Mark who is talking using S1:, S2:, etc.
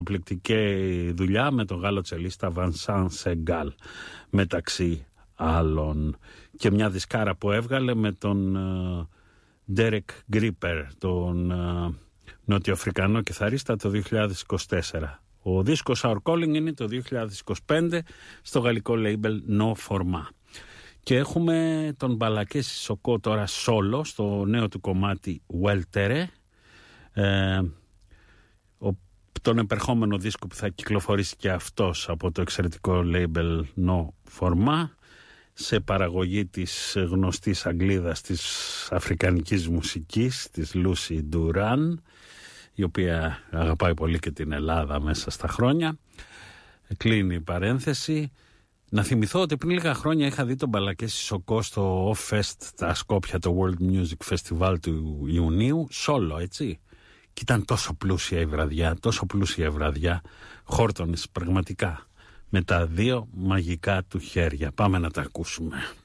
S1: Πληκτική δουλειά με τον Γάλλο τσελίστα Vincent Segal, μεταξύ άλλων, και μια δισκάρα που έβγαλε με τον Derek Gripper, τον νοτιοαφρικανό κιθαρίστα, το 2024. Ο δίσκος Our Calling είναι το 2025 στο γαλλικό label No Format. Και έχουμε τον Μπαλακέ Σισοκό τώρα solo στο νέο του κομμάτι Weltere, τον επερχόμενο δίσκο που θα κυκλοφορήσει και αυτός από το εξαιρετικό label No Format, σε παραγωγή της γνωστής Αγγλίδας της αφρικανικής μουσικής, της Lucy Duran, η οποία αγαπάει πολύ και την Ελλάδα μέσα στα χρόνια. Κλείνει η παρένθεση. Να θυμηθώ ότι πριν λίγα χρόνια είχα δει τον Μπαλακέ Σισοκό στο Off Fest, τα Σκόπια, το World Music Festival του Ιουνίου, solo, έτσι. Και ήταν τόσο πλούσια η βραδιά, χόρτονες πραγματικά, με τα δύο μαγικά του χέρια. Πάμε να τα ακούσουμε.